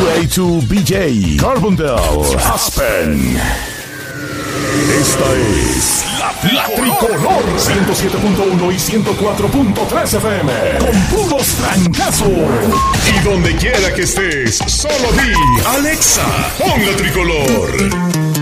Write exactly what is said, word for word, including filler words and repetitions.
A to B J, Carbondale, Aspen. Esta es la, la Tricolor ciento siete punto uno y ciento cuatro punto tres F M con puros trancazos. Y donde quiera que estés, solo di Alexa, pon la Tricolor.